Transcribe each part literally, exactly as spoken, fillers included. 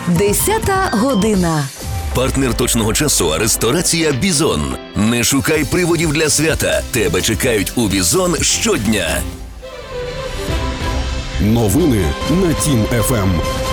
Десята година. Партнер точного часу – ресторація «Бізон». Не шукай приводів для свята. Тебе чекають у «Бізон» щодня. Новини на Тім-ФМ.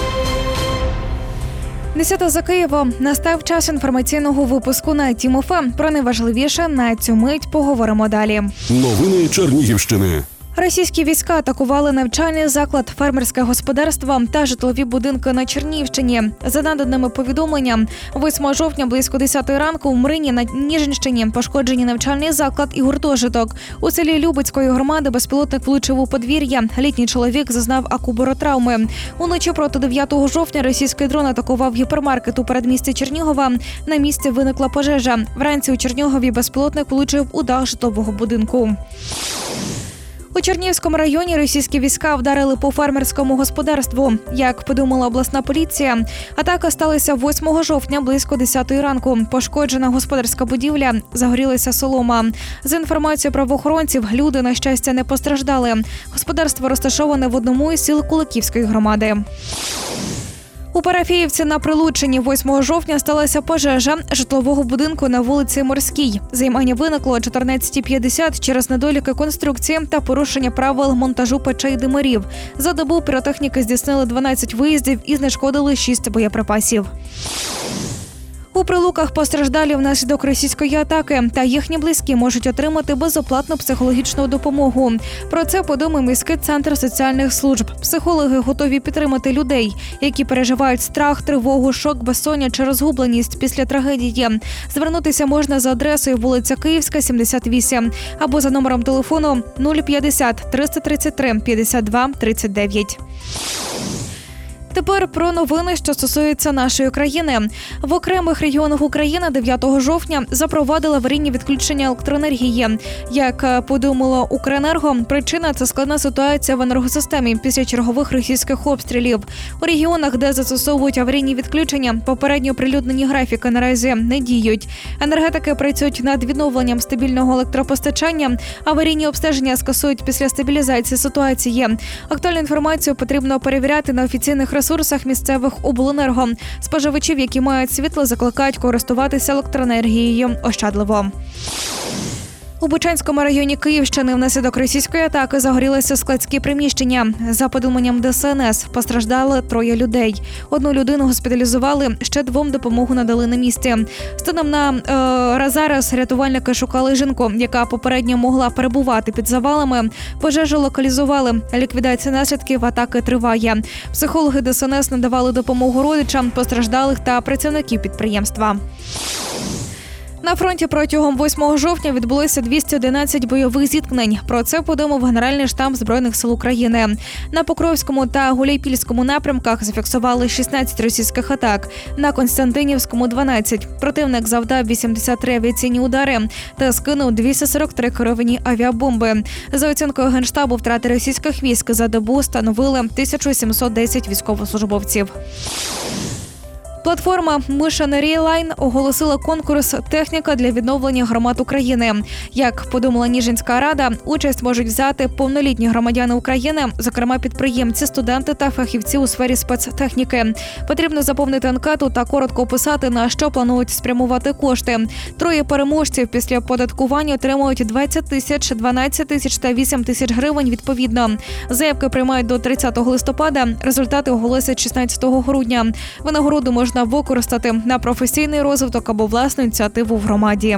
Десята за Києвом. Настав час інформаційного випуску на Тім-ФМ. Про найважливіше на цю мить поговоримо далі. Новини Чернігівщини. Російські війська атакували навчальний заклад, фермерське господарство та житлові будинки на Чернігівщині. За наданими повідомленням, восьмого жовтня близько десятої ранку в Мрині на Ніжинщині пошкоджені навчальний заклад і гуртожиток. У селі Любецької громади безпілотник влучив у подвір'я. Літній чоловік зазнав акубаротравми. Уночі проти дев'ятого жовтня російський дрон атакував гіпермаркет у передмісті Чернігова. На місці виникла пожежа. Вранці у Чернігові безпілотник влучив у дах житлового будинку. У Чернігівському районі російські війська вдарили по фермерському господарству. Як повідомила обласна поліція, атака сталася восьмого жовтня близько десятої ранку. Пошкоджена господарська будівля, загорілася солома. За інформацією правоохоронців, люди, на щастя, не постраждали. Господарство розташоване в одному із сіл Куликівської громади. У Парафіївці на Прилуччині восьмого жовтня сталася пожежа житлового будинку на вулиці Морській. Займання виникло о чотирнадцятій п'ятдесят через недоліки конструкції та порушення правил монтажу печей димарів. За добу піротехніки здійснили дванадцять виїздів і знешкодили шість боєприпасів. У Прилуках постраждалі внаслідок російської атаки та їхні близькі можуть отримати безоплатну психологічну допомогу. Про це повідомив міський центр соціальних служб. Психологи готові підтримати людей, які переживають страх, тривогу, шок, безсоння чи розгубленість після трагедії. Звернутися можна за адресою вулиця Київська, сімдесят вісім або за номером телефону нуль п'ятдесят триста тридцять три п'ятдесят два тридцять дев'ять. Тепер про новини, що стосуються нашої країни. В окремих регіонах України дев'ятого жовтня запровадили аварійні відключення електроенергії. Як повідомило Укренерго, причина – це складна ситуація в енергосистемі після чергових російських обстрілів. У регіонах, де застосовують аварійні відключення, попередньо оприлюднені графіки наразі не діють. Енергетики працюють над відновленням стабільного електропостачання. Аварійні обстеження скасують після стабілізації ситуації. Актуальну інформацію потрібно перевіряти на офіційних ресурсах. ресурсах місцевих обленерго. Споживачів, які мають світло, закликають користуватися електроенергією ощадливо. У Бучанському районі Київщини внаслідок російської атаки загорілися складські приміщення. За повідомленням Де Ес Ен Ес постраждали троє людей. Одну людину госпіталізували, ще двом допомогу надали на місці. Станом на е, зараз рятувальники шукали жінку, яка попередньо могла перебувати під завалами. Пожежу локалізували. Ліквідація наслідків атаки триває. Психологи Де Ес Ен Ес надавали допомогу родичам постраждалих та працівників підприємства. На фронті протягом восьмого жовтня відбулося двісті одинадцять бойових зіткнень. Про це повідомив Генеральний штаб Збройних сил України. На Покровському та Гуляйпільському напрямках зафіксували шістнадцять російських атак. На Константинівському – дванадцять. Противник завдав вісімдесят три авіаційні удари та скинув двісті сорок три керовані авіабомби. За оцінкою Генштабу, втрати російських військ за добу становили тисячу сімсот десять військовослужбовців. Платформа «Мишенері Лайн» оголосила конкурс «Техніка для відновлення громад України». Як повідомила Ніжинська рада, участь можуть взяти повнолітні громадяни України, зокрема підприємці, студенти та фахівці у сфері спецтехніки. Потрібно заповнити анкету та коротко описати, на що планують спрямувати кошти. Троє переможців після оподаткування отримують двадцять тисяч, дванадцять тисяч та вісім тисяч гривень відповідно. Заявки приймають до тридцятого листопада, результати оголосять шістнадцятого грудня. Винагороду можна використати на професійний розвиток або власну ініціативу в громаді.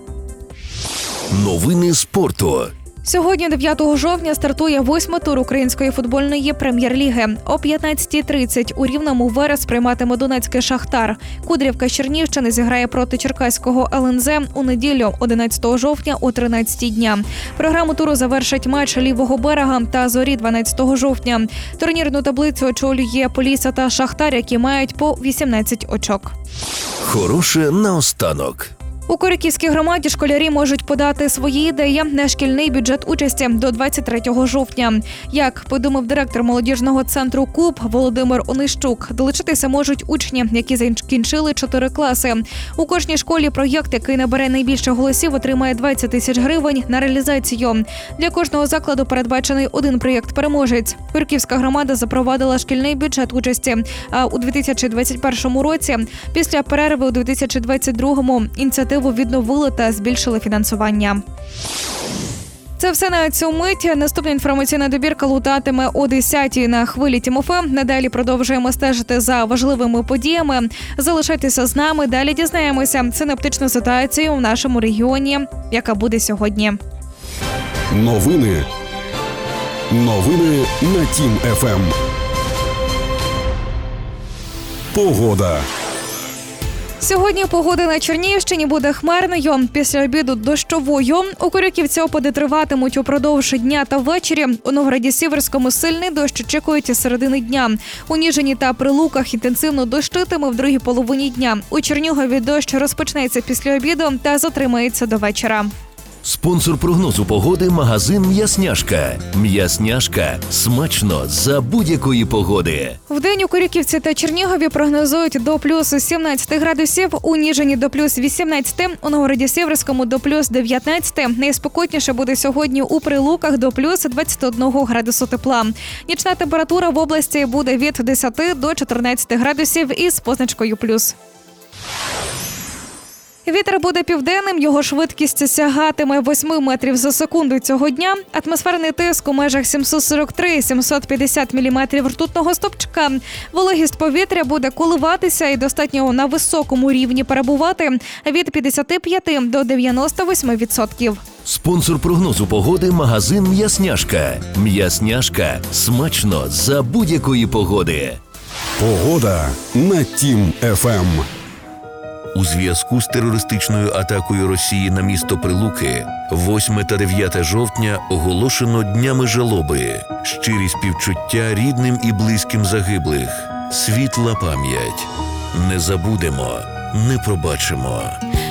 Новини спорту. Сьогодні, дев'ятого жовтня, стартує восьмий тур української футбольної прем'єр-ліги. О п'ятнадцятій тридцять у Рівному Верес прийматиме Донецький Шахтар. Кудрівка з Чернігівщини зіграє проти Черкаського Ел Ен Зе у неділю, одинадцятого жовтня о тринадцятій дня. Програму туру завершать матч Лівого берега та Зорі дванадцятого жовтня. Турнірну таблицю очолює Полісся та Шахтар, які мають по вісімнадцять очок. Хороше наостанок. У Корюківській громаді школярі можуть подати свої ідеї на шкільний бюджет участі до двадцять третього жовтня. Як повідомив директор молодіжного центру КУП Володимир Онищук, долучитися можуть учні, які закінчили чотири класи. У кожній школі проєкт, який набере найбільше голосів, отримає двадцять тисяч гривень на реалізацію. Для кожного закладу передбачений один проєкт-переможець. Корюківська громада запровадила шкільний бюджет участі, а у дві тисячі двадцять першому році, після перерви у дві тисячі двадцять другому, ініціативу відновили та збільшили фінансування. Це все на цю мить. Наступна інформаційна добірка лунатиме о десятій на хвилі Тім-ФМ. Надалі продовжуємо стежити за важливими подіями. Залишайтеся з нами, далі дізнаємося синоптичну ситуацію в нашому регіоні, яка буде сьогодні. Новини. Новини на Тім-ФМ. Погода. Сьогодні погода на Чернігівщині буде хмарною, після обіду дощовою. У Корюківці опади триватимуть упродовж дня та ввечері. У Новгороді-Сіверському сильний дощ очікують із середини дня. У Ніжині та Прилуках інтенсивно дощитиме в другій половині дня. У Чернігові дощ розпочнеться після обіду та затримається до вечора. Спонсор прогнозу погоди – магазин «М'ясняшка». «М'ясняшка» – смачно за будь-якої погоди. Вдень у Корюківці та Чернігові прогнозують до плюс сімнадцять градусів, у Ніжині до плюс вісімнадцять, у Новгороді-Сіверському до плюс дев'ятнадцять. Найспокійніше буде сьогодні у Прилуках до плюс двадцять один градусу тепла. Нічна температура в області буде від десяти до чотирнадцяти градусів із позначкою плюс. Вітер буде південним, його швидкість сягатиме восьми метрів за секунду цього дня. Атмосферний тиск у межах сімсот сорок три - сімсот п'ятдесят міліметрів ртутного стовпчика. Вологість повітря буде коливатися і достатньо на високому рівні перебувати від п'ятдесят п'ять до дев'яноста восьми відсотків. Спонсор прогнозу погоди – магазин «М'ясняшка». «М'ясняшка» – смачно за будь-якої погоди. Погода на Тім-ФМ. У зв'язку з терористичною атакою Росії на місто Прилуки восьме та дев'яте жовтня оголошено днями жалоби. Щирі співчуття рідним і близьким загиблих. Світла пам'ять. Не забудемо, не пробачимо.